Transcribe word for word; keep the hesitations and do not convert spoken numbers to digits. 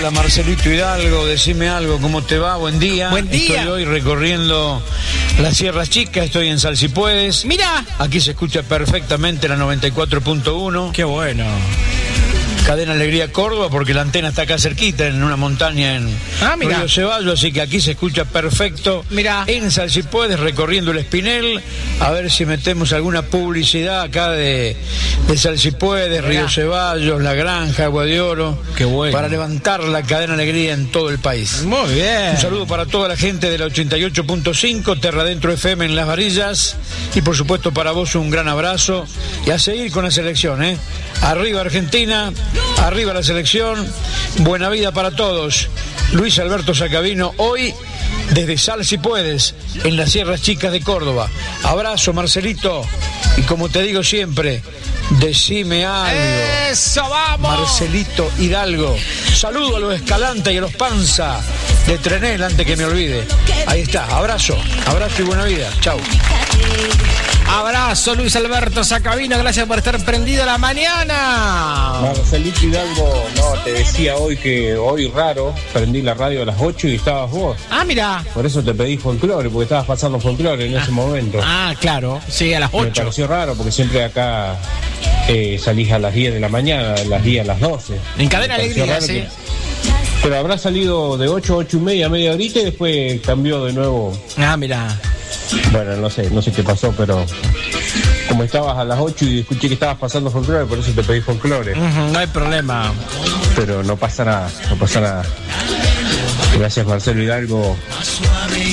Hola Marcelito Hidalgo, decime algo, ¿cómo te va? Buen día. Buen día. Estoy hoy recorriendo las Sierras Chicas, estoy en Sal Si Puedes. Mira. Aquí se escucha perfectamente la noventa y cuatro punto uno. Qué bueno. Cadena Alegría Córdoba, porque la antena está acá cerquita, en una montaña en ah, Río Ceballos, así que aquí se escucha perfecto. Mira. En Sal Si Puedes, recorriendo el Espinel, a ver si metemos alguna publicidad acá de, de Sal Si Puedes, Río Ceballos, La Granja, Agua de Oro. Qué bueno. Para levantar la cadena Alegría en todo el país. Muy bien. Un saludo para toda la gente de la ochenta y ocho punto cinco, Terra Dentro F M en Las Varillas, y por supuesto para vos un gran abrazo, y a seguir con la selección, ¿eh? Arriba Argentina, arriba la selección, buena vida para todos. Luis Alberto Sacabino, hoy desde Sal Si Puedes, en las Sierras Chicas de Córdoba. Abrazo, Marcelito, y como te digo siempre, decime algo. ¡Eso, vamos! Marcelito Hidalgo. Saludo a los Escalante y a los Panza de Trenel, antes que me olvide. Ahí está, abrazo, abrazo y buena vida. Chau. Abrazo, Luis Alberto Sacabino, gracias por estar prendido a la mañana. Marcelito Hidalgo, no, te decía hoy que hoy raro, prendí la radio a las ocho y estabas vos. Ah, mira. Por eso te pedí folclore, porque estabas pasando folclore en ah, ese momento. Ah, claro, sí, a las ocho. Me pareció raro, porque siempre acá eh, salís a las diez de la mañana, a las diez, a las doce. En Cadena Alegría, sí. Que... Pero habrá salido de ocho, ocho y media, media horita y después cambió de nuevo. Ah, mira. Bueno, no sé, no sé qué pasó, pero como estabas a las ocho y escuché que estabas pasando folclore, por eso te pedí folclore. Uh-huh, no hay problema. Pero no pasa nada, no pasa nada. Gracias, Marcelo Hidalgo.